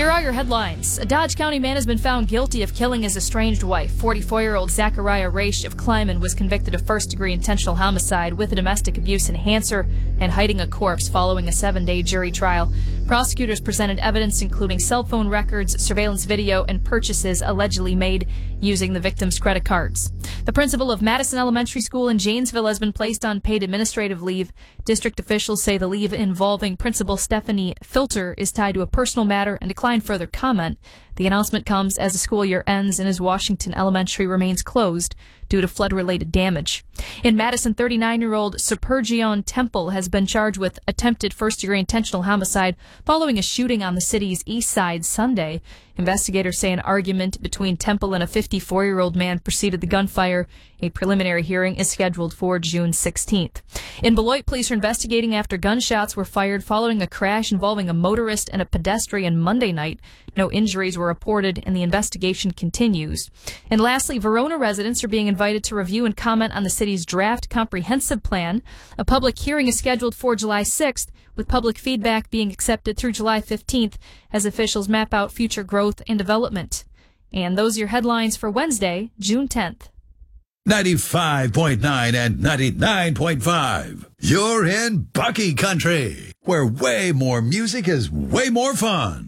Here are your headlines. A Dodge County man has been found guilty of killing his estranged wife. 44-year-old Zachariah Raish of Kleiman was convicted of first-degree intentional homicide with a domestic abuse enhancer and hiding a corpse following a 7-day jury trial. Prosecutors presented evidence including cell phone records, surveillance video, and purchases allegedly made using the victim's credit cards. The principal of Madison Elementary School in Janesville has been placed on paid administrative leave. District officials say the leave involving Principal Stephanie Filter is tied to a personal matter and declined further comment. The announcement comes as the school year ends and as Washington Elementary remains closed due to flood-related damage. In Madison, 39-year-old Supergion Temple has been charged with attempted first-degree intentional homicide following a shooting on the city's east side Sunday. Investigators say an argument between Temple and a 54-year-old man preceded the gunfire. A preliminary hearing is scheduled for June 16th. In Beloit, police are investigating after gunshots were fired following a crash involving a motorist and a pedestrian Monday night. No injuries were reported, and the investigation continues. And lastly, Verona residents are being invited to review and comment on the city's draft comprehensive plan. A public hearing is scheduled for July 6th, with public feedback being accepted through July 15th as officials map out future growth and development. And those are your headlines for Wednesday, June 10th. 95.9 and 99.5. You're in Bucky Country, where way more music is way more fun.